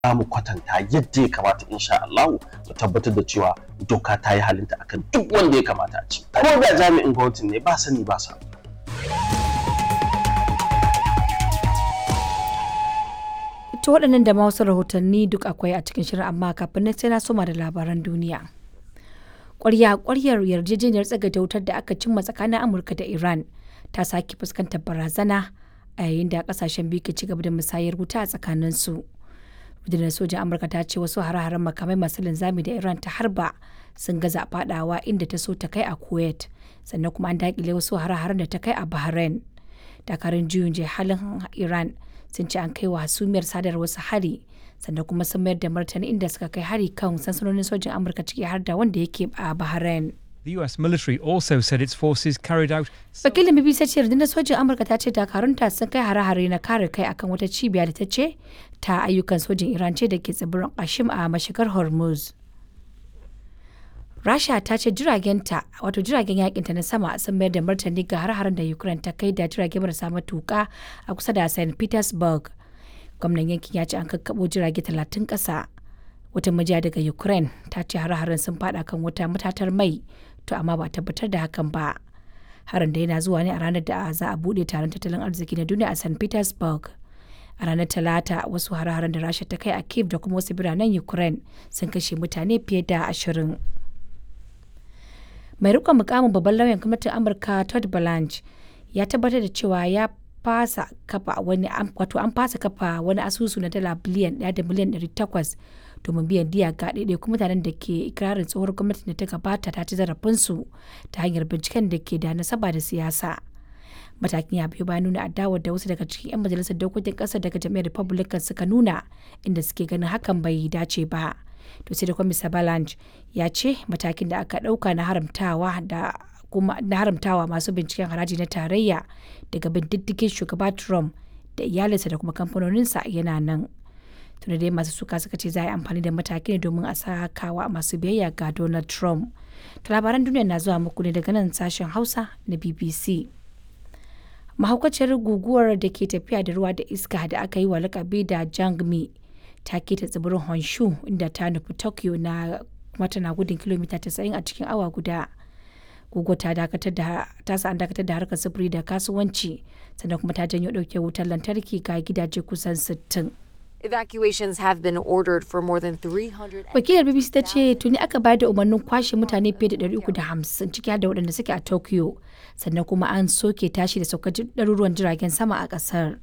za mu kwatanta yadda ya kamata insha Allah mu tabbatar da cewa doka ta yi halinta akan duk wanda ya kamata a ci. Ko da jami'in gwamnati ne ba sani ba sa. To waɗannan da ma wasu rahotanni duk akwai a cikin shirin, amma kafin nan sai na soma da labaran duniya. Ƙwaryar yarjejeniyar tsagaita wutar da aka cimma tsakanin Amurka da Iran ta sake fuskantar barazana a yayin da ƙasashen biyu ke ci gaba da musayar wuta a tsakaninsu. Rundunar sojan Amurka ta ce wasu hare-haren makamai masu linzami da Iran ta harba sun gaza fadawa inda ta so ta kai a Kuwait, sannan kuma an daƙile wasu hare-haren da ta kai a Bahrain. Dakarun juyin halin Iran sun ce an kai wa hasumiyar sadarwar wasu hari, sannan kuma sun mayar da martani inda suka kai hari kan sansanonin sojin Amurka ciki har da wanda yake a Bahrain. The US military also said its forces carried out. Wakilin BBC ce rundunar sojin Amurka ta ce dakarunta sun kai hare-hare na kare kai akan wata cibiya da ta ce ta ayyukan sojin Iran ce da ke tsibirin Qashim a mashigar Hormuz. Rasha ta ce jiragen yakinta na sama sun mayar da martani ga har-haren da Ukraine ta kai da jirage marasa matuka a kusa da St. Petersburg. Gwamnan yankin ya ce an kakkabo jirage 30 ƙasa. Wata majiya daga Ukraine ta ce har-haren sun fada kan wata matatar mai, to amma ba tabbatar da hakan ba. Harin da yana zuwa ne a ranar da za a bude taron tattalin arziki na duniya a St. Petersburg. A ranar Talata, wasu har-haren da Rasha ta kai a Kyiv da kuma wasu biranen Ukraine sun kashe mutane fiye da 20. Mai rikon mukamin babban lauyan gwamnatin Amurka Todd Blanche ya tabbatar da cewa an fasa kafa wani asusu na dala biliyan 1 da miliyan 800 domin biyan diya ga ɗaiɗaikun mutanen da ke ikirarin tsohuwar gwamnati da ta gabata ta ci zarafinsu ta hanyar binciken da ke da nasaba da siyasa. Matakin ya biyo bayan nuna adawar da wasu daga cikin 'yan majalisar dokokin ƙasar daga jam'iyyar Republican suka nuna, inda suke ganin hakan bai dace ba. To sai da Mr. Blanche ya ce matakin da aka ɗauka na haramtawa masu binciken haraji na tarayya daga bin diddigin shugaba Trump da iyalinsa da kuma kamfanoninsa yana nan. Tuna dai masu suka suka ce za a yi amfani da matakin domin a sakawa masu biyayya ga Donald Trump. Ta labaran duniya na zuwa muku ne daga nan sashen Hausa na BBC. Mahaukaciyar guguwar da ke tafiya da ruwa da iska da aka yi wa lakabi da Jangmi ta keta tsibirin Honshu inda ta nufi Tokyo na kuma tana gudun kilomita 90 a cikin awa guda. Guguwar ta dakatar da harkar sufuri da kasuwanci, sannan kuma ta janyo ɗauke wutar lantarki ga gidaje kusan 60. Evacuations have been ordered for more than 300. Wakilar BBC ta ce tuni aka bayar da umarnin kwashe mutane fiye da 350 ciki da waɗanda suke a Tokyo, sannan kuma an soke tashi da saukar ɗaruruwan jiragen sama a ƙasar.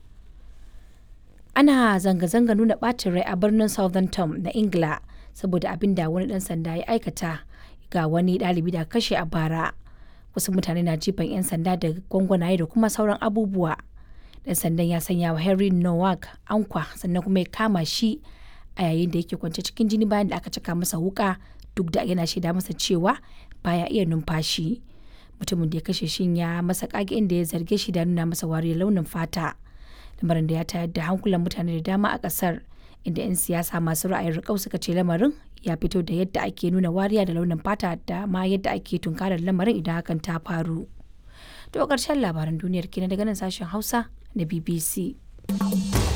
Ana zanga-zanga nuna ɓacin rai a birnin Southampton na Ingila saboda abin da wani ɗan sanda ya aikata ga wani ɗalibi da kashe a bara. Wasu mutane na jifan 'yan sanda da gwangwanaye da kuma sauran abubuwa. Dan sandan ya sanya wa Henry Nowak ankwa, sannan kuma ya kama shi a yayin da yake kwance cikin jini bayan da aka caka masa wuka, duk da yana shaida masa cewa baya iya numfashi. Mutumin da ya kashe shi ya masa kage inda ya zarge shi da nuna masa wariyar launin fata, lamarin da ya tayar da hankulan mutane da dama a kasar, inda 'yan siyasa masu ra'ayin riƙau suka ce lamarin ya fito da yadda ake nuna wariya da launin fata da ma yadda ake tunkarar lamarin idan hakan ta faru. To ƙarshen labaran duniyar kenan daga nan sashen Hausa na BBC.